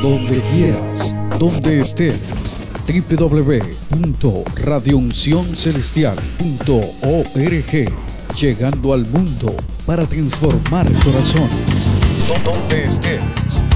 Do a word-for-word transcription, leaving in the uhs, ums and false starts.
donde quieras, donde estés. w w w punto radio unción celestial punto org, llegando al mundo para transformar corazones. Donde estés.